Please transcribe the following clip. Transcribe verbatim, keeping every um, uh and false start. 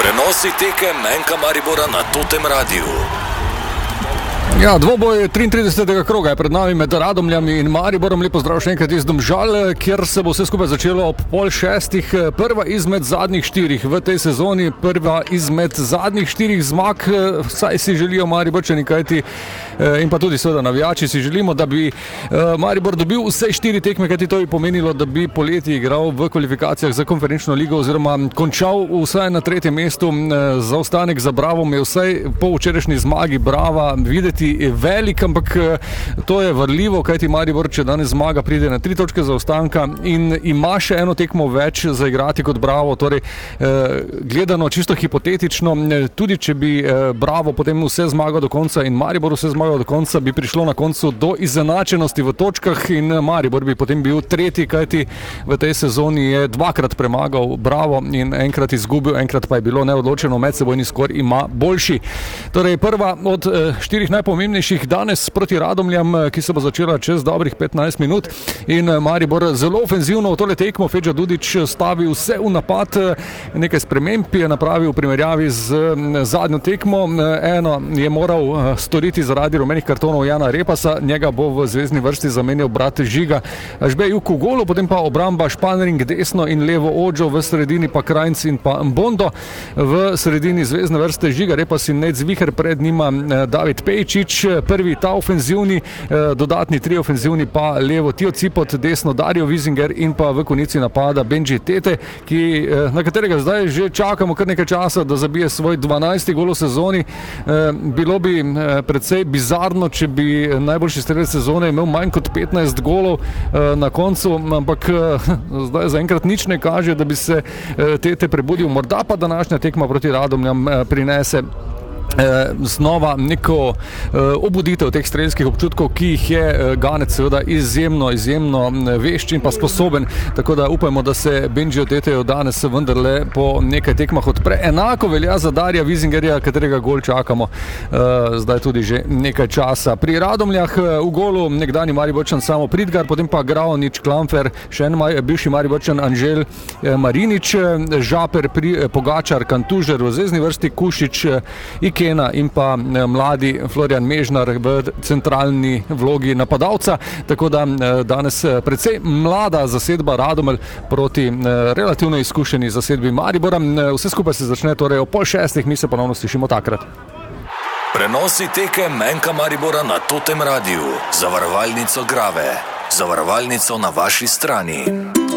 Prenosi tekem Enka Maribora na Totem Radiu. Ja, dvoboj triintridesetega kroga je pred nami med Radomljami in Mariborom. Lep pozdrav še enkrat iz Domžal, kjer se bo vse skupaj začelo ob pol šestih. Prva izmed zadnjih štirih v tej sezoni, prva izmed zadnjih štirih zmag, saj si želijo Mariborčani, kajti in pa tudi seveda navijači si želimo, da bi Maribor dobil vse štiri tekme, kajti to bi pomenilo, da bi poleti igral v kvalifikacijah za konferenčno ligo oziroma končal vsaj na tretjem mestu. Zaostanek za Bravom je vsaj po včerajšnji zmagi Brava videti velik, ampak to je varljivo, kajti Maribor, če danes zmaga, pride na tri točke zaostanka in ima še eno tekmo več za igrati kot Bravo. Torej, gledano čisto hipotetično, tudi če bi Bravo potem vse zmagal do konca in Maribor vse zmagal do konca, bi prišlo na koncu do izenačenosti v točkah in Maribor bi potem bil tretji, kajti v tej sezoni je dvakrat premagal Bravo in enkrat izgubil, enkrat pa je bilo neodločeno, medsebojni skor ima boljši. Torej, prva od štirih najpomembnejših danes proti Radomljam, ki se bo začela čez dobrih petnajst minut in Maribor zelo ofenzivno v tole tekmo. Fedža Dudić stavi vse v napad, nekaj sprememb je napravil v primerjavi z zadnjo tekmo. Eno je moral storiti zaradi rumenih kartonov Jana Repasa, njega bo v zvezni vrsti zamenjal brat Žiga Žbej Juk v golu, potem pa obramba Španring desno in levo Ođo, v sredini pa Krajnc in pa Mbondo, v sredini zvezne vrste Žiga Repas in Nec Viher, pred njima David Pejčič, prvi ta ofenzivni, dodatni tri ofenzivni pa levo Tio Cipot, desno Dario Wiesinger in pa v konici napada Benji Tete, ki, na katerega zdaj že čakamo kar nekaj časa, da zabije svoj dvanajsti gol v sezoni. Bilo bi precej bizarno, če bi najboljši strelec sezone imel manj kot petnajst golov na koncu, ampak zdaj zaenkrat nič ne kaže, da bi se Tete prebudil. Morda pa današnja tekma proti Radomljam prinese znova neko obuditev teh strelskih občutkov, ki jih je Ganec seveda izjemno, izjemno vešč in pa sposoben, tako da upajmo, da se Benji Tetejo danes vendarle po nekaj tekmah odpre. Enako velja za Darija Wiesingerja, katerega gol čakamo zdaj tudi že nekaj časa. Pri Radomljah v golu nekdani Mariborčan Samo Pridgar, potem pa Gravnič, Klamfer, še en bivši Mariborčan Anžel Marinič, Žaper, Pogačar, Kantužer v zvezni vrsti, Kušič, Ikena in pa mladi Florian Mežnar v centralni vlogi napadalca, tako da danes precej mlada zasedba Radomelj proti relativno izkušeni zasedbi Maribora. Vse skupaj se začne torej o pol šestih, mi se ponovno slišimo takrat. Prenosi tekem Enka Maribora na Totem Radiu, zavarovalnico Grave, zavarovalnico na vaši strani.